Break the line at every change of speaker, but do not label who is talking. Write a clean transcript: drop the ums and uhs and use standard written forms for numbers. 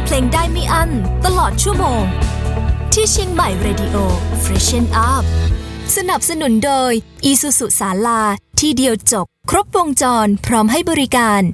เพลงได้ไม่อั้นตลอดชั่วโมงที่เชียงใหม่ Radio Freshen Up สนับสนุนโดย Isuzu ศาลาที่เดียวจบครบวงจรพร้อมให้บริการ